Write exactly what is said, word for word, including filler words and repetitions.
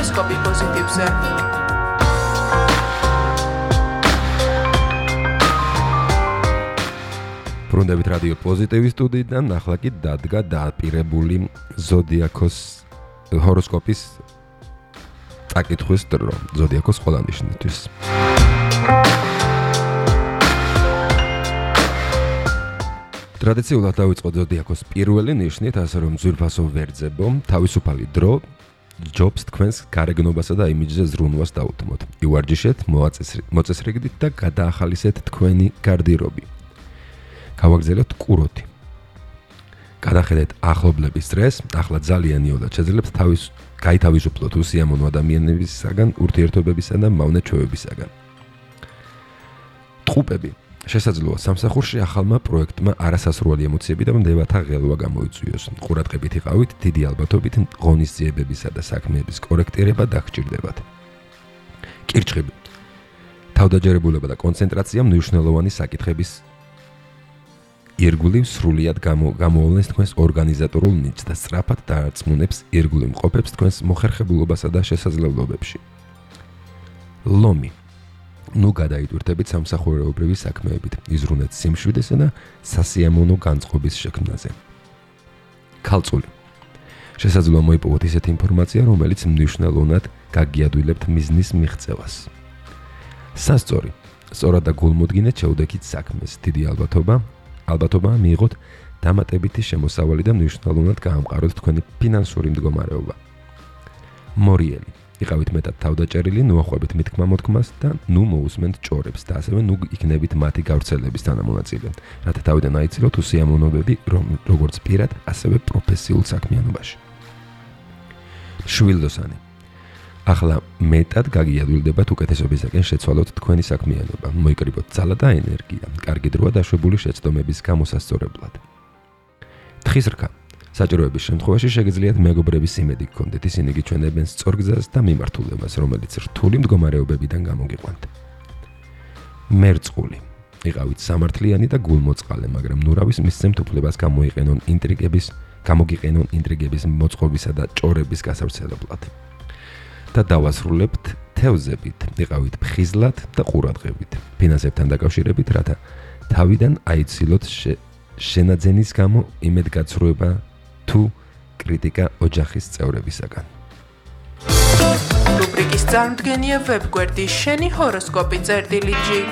ჰოროსკოპი პოზიტივზე. ბრუნდებით რადიო პოზიტივის სტუდიიდან, ახლა კი დადგა დააპირებული ზოდიაქოს ჰოროსკოპის წაკითხვის დრო, ზოდიაქოს ყველა ნიშნისთვის. ტრადიციულად დავიწყოთ ზოდიაქოს პირველი ნიშნით, ასე რომ ძვირფასო ვერძებო, თავისუფალი დრო ჯობს თქვენს გარეგნობასა და იმიჯზე ზრუნვას დაუთმოთ. ივარჯიშეთ, მოწესრიგდით და გადაახალისეთ თქვენი გარდირობი. გავაგრძელოთ კუროთი. გადახედეთ ახლობლების წრეს, ახლა ძალიან იოლად შეძლებთ თავის გაითავისუფლოთ უსიამოვნო ადამიანებისაგან, ურთიერთობებისა და მავნე-ჩვევებისაგან. ტყუპები. შესაძლოა სამსახურში ახალმა პროექტმა არასასრული ემოციები და მდევათა ღელვა გამოიწვიოს. ყურადღებით იყავით, დიდი ალბათობით ღონისძიებებისა და საქმეების კორექტირება დაგჭირდებათ. კირჩხიბი. თავდაჯერებულება და კონცენტრაცია მნიშვნელოვანი საკითხების ირგვლივ სრულიად გამოავლენს თქვენს ორგანიზატორულ ნიჭს და სწრაფად დაარწმუნებს ირგვლივ მყოფებს თქვენს მოხერხებულობასა და შესაძლებლობებში. ლომი. ნუ გადაიტვირთებით სამსახურეობრივი საქმეებით, იზრუნეთ სიმშვიდესა და სასიამოვნო განწყობის შექმნაზე. ქალწული. შესაძლოა მოიპოვოთ ისეთი ინფორმაცია, რომელიც მნიშვნელოვნად გაგიადვილებთ მიზნის მიღწევას. სასწორი. სწორად და გულმოდგინედ შეუდექით საქმეს. დიდი ალბათობა ალბათობა მიიღოთ დამატებითი შემოსავალი და მნიშვნელოვნად გაამყაროთ თქვენი ფინანსური მდგომარეობა. მორიელი. იყავით მეტად თავდაჭერილი, ნუახვებით მითქმა მოთქმას და ნუ მოусმენთ ჭორებს და ასევე ნუ იქნებით მათი გავრცელების თანამონაწილე, რათა თავიდან აიცილოთ უსიამოვნოები როგორც პირად, ასევე პროფესიულ საქმიანობაში. შვილდოსანი. ახლა მეტად გაგიადვილდებათ უკეთესობისაკენ შეცვალოთ თქვენი საქმიანობა, მოიკრიბოთ ძალა და ენერგია, კარგი დროა დაშვებული შეცდომების გამოსასწორებლად. თხის რქა. საჭიროების შემთხვევაში შეგიძლიათ მეგობრების იმედი გქონდეთ, ისინი გიჩვენებენ სწორ გზას და მიმართულებას, რომელიც რთული მდგომარეობებიდან გამოგიყვანთ. მერწყული. იყავით სამართლიანი და გულმოწყალე, მაგრამ ნურავის მისცემთ უფლებას გამოიყენონ ინტრიგების, გამოგიყენონ ინტრიგების მოწყობისა და ჭორების გასავრცელებლად. და დავასრულებთ თევზებით. იყავით ფხიზლად და ყურადღებით, ფინანსებთან დაკავშირებით, რათა თავიდან აიცილოთ შენაძენის გამო იმედგაცრუება თუ კრიტიკა ოჯახის წევრებისაგან. რუბრიკის წარმდგენია ვებგვერდი შენი ჰოროსკოპი წერტილი ჯი.